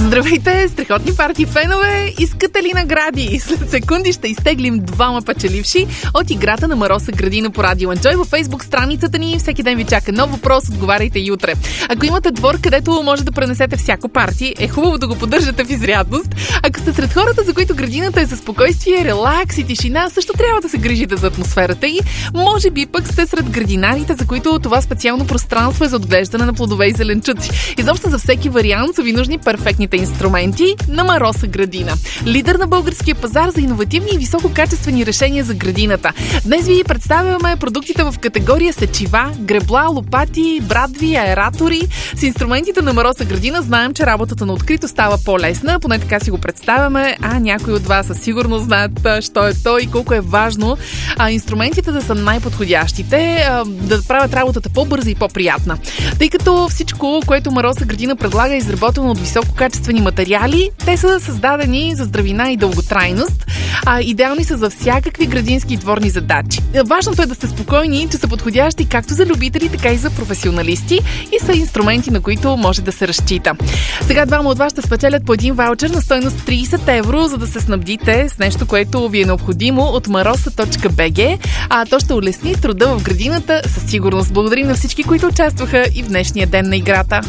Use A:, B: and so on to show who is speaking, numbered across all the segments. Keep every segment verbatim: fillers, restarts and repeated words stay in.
A: Здравейте, страхотни парти фенове! Искате ли награди? След секунди ще изтеглим двама печеливши от играта на Мароса Градина по Радио Enjoy във Facebook страницата ни. Всеки ден ви чака нов въпрос, отговаряйте и утре. Ако имате двор, където може да пренесете всяко парти, е хубаво да го поддържате в изрядност. Ако сте сред хората, за които градината е за спокойствие, релакс и тишина, също трябва да се грижите за атмосферата й. Може би пък сте сред градинарите, за които това специално пространство е за отглеждане на плодове и зеленчуци. Изобщо за всеки вариант са ви нужни перфектните инструменти на Мароса Градина. Лидер на българския пазар за иновативни и висококачествени решения за градината. Днес ви представяме продуктите в категория сечива, гребла, лопати, брадви, аератори. С инструментите на Мароса Градина знаем, че работата на открито става по-лесна, поне така си го представяме, а някои от вас със сигурност знаят що е то и колко е важно а, инструментите да са най-подходящите, а, да правят работата по-бърза и по-приятна. Тъй като всичко, което Мароса Градина предлага, е изработено от висококачествени материали, те са създадени за здравина и дълготрайност, а идеални са за всякакви градински и дворни задачи. Важното е да сте спокойни, че са подходящи както за любители, така и за професионалисти и са инструменти, на които може да се разчита. Сега двама от вас ще спечелят по един ваучер на стойност трийсет евро, за да се снабдите с нещо, което ви е необходимо от мароса точка би джи, а то ще улесни труда в градината със сигурност. Благодарим на всички, които участваха и в днешния ден на играта.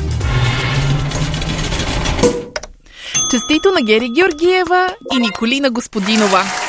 A: Честито на Гери Георгиева и Николина Господинова.